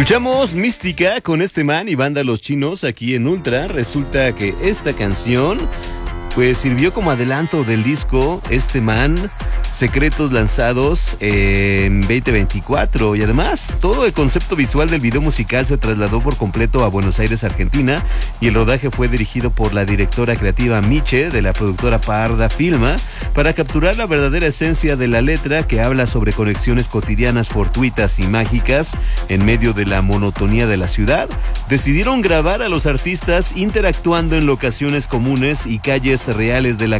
Escuchamos Mística con este man y banda Los Chinos aquí en Ultra. Resulta que esta canción pues sirvió como adelanto del disco Este Man, Secretos, lanzados en 2024, y además todo el concepto visual del video musical se trasladó por completo a Buenos Aires, Argentina, y el rodaje fue dirigido por la directora creativa Miche de la productora Parda Filma para capturar la verdadera esencia de la letra, que habla sobre conexiones cotidianas fortuitas y mágicas en medio de la monotonía de la ciudad. Decidieron grabar a los artistas interactuando en locaciones comunes y calles reales de la